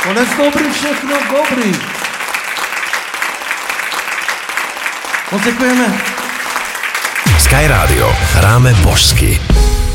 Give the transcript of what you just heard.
Konec dobrý, všechno dobrý. Moc děkujeme. Sky Radio hráme božsky.